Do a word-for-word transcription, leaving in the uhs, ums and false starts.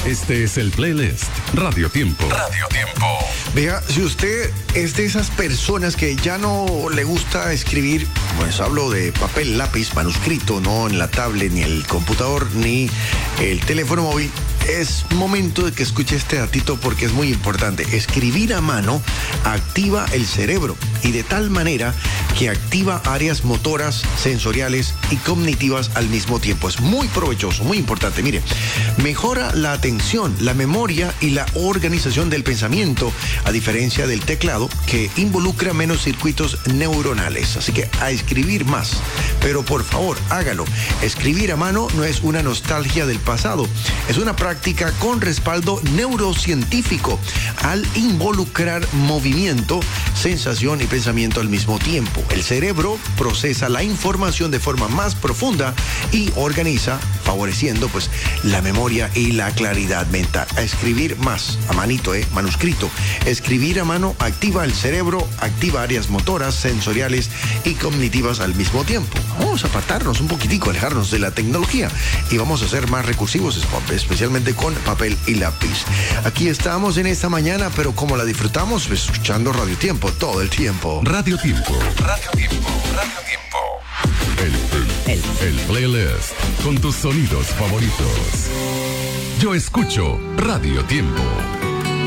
Este es el playlist Radio Tiempo. Radio Tiempo. Vea, si usted es de esas personas que ya no le gusta escribir, pues hablo de papel, lápiz, manuscrito, no en la tablet, ni el computador, ni el teléfono móvil, es momento de que escuche este datito porque es muy importante. Escribir a mano activa el cerebro y de tal manera que activa áreas motoras, sensoriales y cognitivas al mismo tiempo. Es muy provechoso, muy importante. Mire, mejora la atención, la memoria y la organización del pensamiento, a diferencia del teclado, que involucra menos circuitos neuronales. Así que a escribir más. Pero por favor, hágalo. Escribir a mano no es una nostalgia del pasado, es una práctica con respaldo neurocientífico al involucrar movimiento, sensación y pensamiento al mismo tiempo. El cerebro procesa la información de forma más profunda y organiza, favoreciendo pues la memoria y la claridad mental. A escribir más, a manito, eh, manuscrito. Escribir a mano activa el cerebro, activa áreas motoras, sensoriales y cognitivas al mismo tiempo. Vamos a apartarnos un poquitico, alejarnos de la tecnología y vamos a ser más recursivos, especialmente con papel y lápiz. Aquí estamos en esta mañana, pero como la disfrutamos, pues, escuchando Radio Tiempo todo el tiempo. Radio Tiempo. Radio Tiempo. Radio Tiempo. El, el, el playlist con tus sonidos favoritos. Yo escucho Radio Tiempo.